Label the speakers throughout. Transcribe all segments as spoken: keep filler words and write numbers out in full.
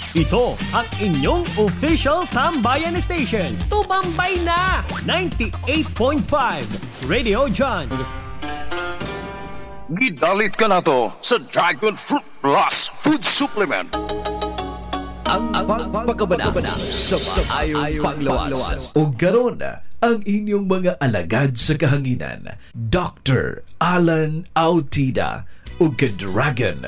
Speaker 1: Ito ang inyong official Tambayan Station. Tumambay na! ninety-eight point five Radio John.
Speaker 2: Gidalit ka na to sa Dragon Fruit Plus Food Supplement.
Speaker 3: Ang pagpakabana sa maayong panglawas. O garon ang inyong mga alagad sa kahanginan. Doctor Alan Autida o Dragon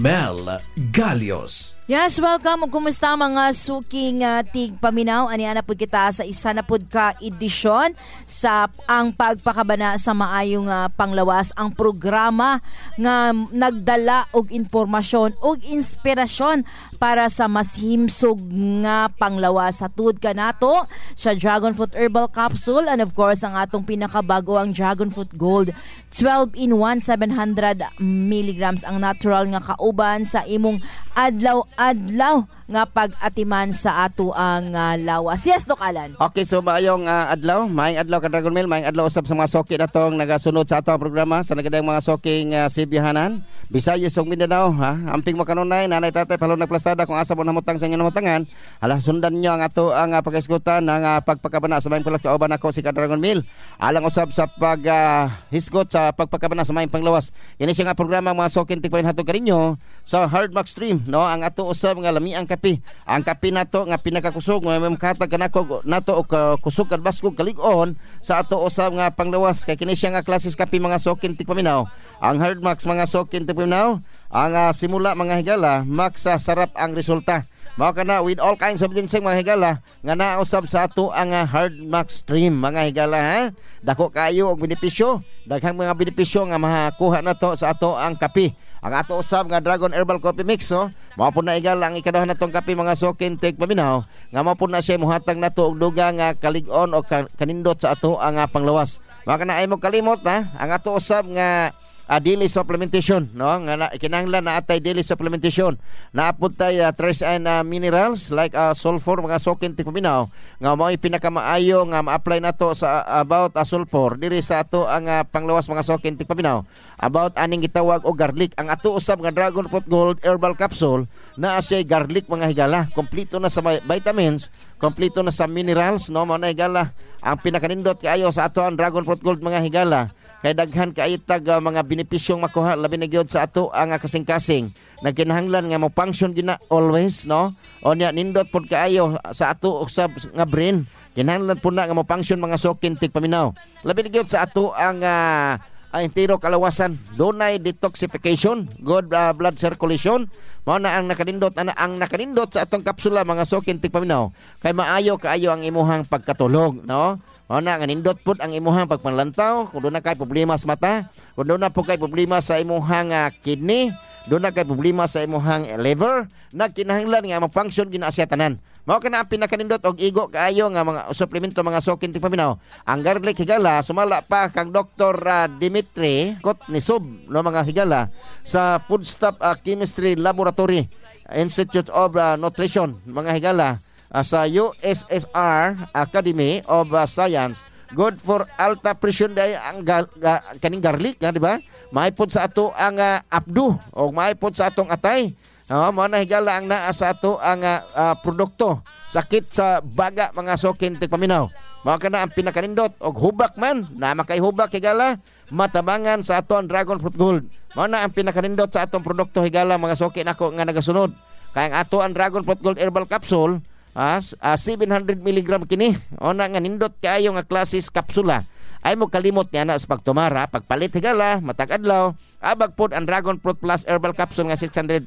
Speaker 3: Mel Galios.
Speaker 4: Yes, welcome. Kumusta mga suking uh, tig paminaw? Aniana po kita sa isa na pod ka edisyon sa ang pagpakabana sa maayong uh, panglawas. Ang programa nga nagdala og impormasyon og inspirasyon para sa mas himsog nga panglawas. Sa tud ka nato sa Dragon Fruit Herbal Capsule and of course ang atong pinakabago ang Dragon Fruit Gold twelve in one seven hundred milligrams ang natural nga kauban sa imong adlaw adlaw nga pag-atiman sa ato ang uh, lawas. Yes, Doc Alan.
Speaker 5: Okay, so maayong uh, adlaw, maayong adlaw ka Dragon Mail, maayong adlaw usab sa mga soki na tong nagasunod sa atong programa sa nagadang mga soking uh, Sibihanan, Visayas ug Mindanao, ha. Amping mo kanunay nanay tatay palong nagplastada kung asa mo namutang sa inyong namutangan. Hala sundan niyo ang ato ang uh, pag-isgutan ng uh, pagpakabana sa maayong kulak kauban ako si Dragon Mail. Alang usab sa pag uh, hisgot sa pagpakabana sa maayong panglawas. Ini siya nga programa mga soking tigpayon hatod kaninyo sa Hard Max Stream, no, ang ato usab nga lamiang kape. Ang kape nato nga pinakakusog nga may makatag kanako nato og kusog kad baskog kalig-on sa ato usab nga panglawas kay kini siya nga klases kape mga sokin tigpaminaw. Ang Hard Max mga sokin tigpaminaw, ang uh, simula mga higala max uh, sarap ang resulta. Mao kana with all kinds of ginseng mga higala nga nausab sa ato ang uh, Hard Max Stream mga higala, ha. Dako kayo og benepisyo, daghang mga benepisyo nga makuha nato sa ato ang kape. Ang ato usab nga Dragon Herbal Coffee Mix, no? Mao po na igal ang ikaduha natong kape mga sokin tig paminaw nga mao po na siya muhatag nato og duga nga kalig-on o kanindot sa ato ang uh, panglawas. Mao kana ay mo kalimot, ha, ang ato usab nga uh, daily supplementation, no, nga na, kinahanglan na atay daily supplementation. Naapod tay uh, trace and uh, minerals like uh, sulfur mga sokin tig paminaw nga mao ay pinakamaayo nga ma-apply nato sa uh, about uh, sulfur diri sa ato ang uh, panglawas mga sokin tig paminaw. About aning gitawag o garlic. Ang ato usab nga Dragon Fruit Gold Herbal Capsule na siya garlic mga higala. Kompleto na sa vitamins, kompleto na sa minerals, no, mga higala. Ang pinakanindot kaayo sa ato ang Dragon Fruit Gold mga higala. Kay daghan kaayo tag uh, mga benepisyong makuha labi na gyud sa ato ang uh, kasing-kasing. Nagkinahanglan nga mo function gina always, no. O nya nindot pod kaayo sa ato usab nga brain. Kinahanglan pud na nga mo function mga sokin tig paminaw. Labi na gyud sa ato ang uh, ang entero kalawasan, dunay detoxification, good uh, blood circulation. Mao na ang nakanindot ana ang nakanindot sa atong kapsula mga sokin tig paminaw kay maayo kaayo ang imuhang pagkatulog, no. Mao na nga nindot pud ang imuhang pagpanlantaw kung doon na kay problema sa mata, kung doon na po kay problema sa imuhang uh, kidney, doon na kay problema sa imuhang liver, na kinahanglan nga ma-function gina siya tanan. Mao kana ang pinakanindot og igo kaayo nga mga suplemento mga sokin tig paminaw. Ang garlic higala sumala pa kang Doktor uh, Dimitri Kotnisov, no, mga higala sa Foodstuff uh, Chemistry Laboratory Institute of uh, Nutrition mga higala uh, sa U S S R Academy of uh, Science. Good for alta pressure day ang gal, ga, kaning garlic, nga di ba? Maipod sa ato ang uh, abdo o maipod sa atong atay. Oh, mo na higala ang naa sa ato ang uh, uh, produkto sakit sa baga mga sokin tig paminaw. Mao kana ang pinakanindot og hubak man na makay hubak higala matabangan sa ato ang Dragon Fruit Gold. Mao na ang pinakanindot sa atong produkto higala mga sokin ako nga nagasunod. Kay ang ato ang Dragon Fruit Gold Herbal Capsule as uh, seven hundred milligrams kini. O na nga nindot kayo nga klases kapsula. Ay mo kalimot niya na sa pagtumara, pagpalit higala, matag adlaw, abag pod ang Dragon Fruit Plus Herbal Capsule nga six hundred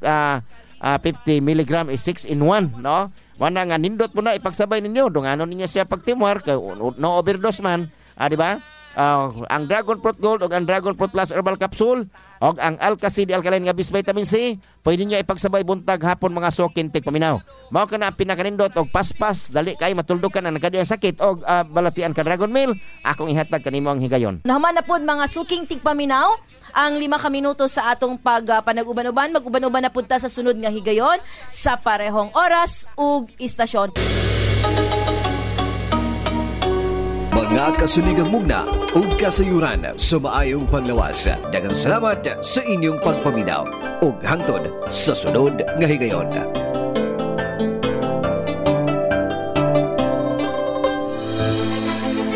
Speaker 5: fifty milligrams is six in one, no? Wana nga nindot mo na ipagsabay ninyo, dungano niya siya pagtimwar, kay no overdose man, ah, di ba? Uh, ang Dragon Fruit Gold o ang Dragon Fruit Plus Herbal Capsule o ang Alka-C Alkaline nga bis vitamin C, pwede nyo ipagsabay buntag hapon mga sokin tig paminaw. Mao ka na ang pinakanindot og paspas, dali kay matuldukan ang nagkadiyang sakit o uh, balatian ka Dragon Mail, akong ihatag kanimo ang higayon.
Speaker 4: Naman na po mga suking tig paminaw, ang lima ka minuto sa atong pag uh, panag-uban-uban, mag-uban-uban na punta sa sunod nga higayon sa parehong oras ug istasyon.
Speaker 3: Mga kasuligang mugna o kasayuran sa maayong panglawas. Daghang salamat sa inyong pagpaminaw ug hangtod sa sunod nga higayon.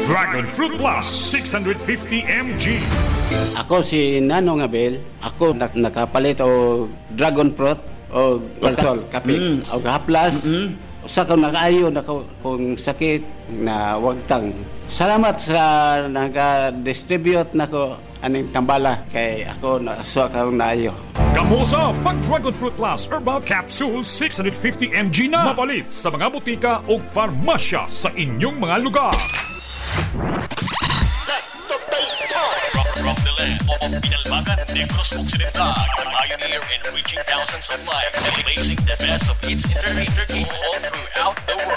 Speaker 6: Dragon Fruit Plus six fifty milligrams.
Speaker 7: Ako si Nanong Abel. Ako nak nakapalit o dragon fruit o alcohol, kape, mm. o haplas. Mm-hmm. Sa kung nakaayo na kung sakit na wagtang. Salamat sa nag-distribute na ko aning tambala kay ako na sa kung naayo.
Speaker 6: Kamusa pag Dragon Fruit Plus Herbal Capsule six fifty milligrams na mapalit sa mga butika o farmasya sa inyong mga lugar. From the land of Pinalbagan, Negros Occidental, a pioneer in reaching thousands of lives, amazing the best of its entertainment all throughout the world.